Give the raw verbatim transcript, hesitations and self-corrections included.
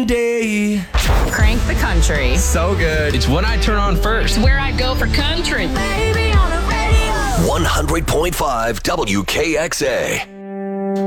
day. Crank the country. So good. It's what I turn on first. It's where I go for country. one hundred point five W K X A.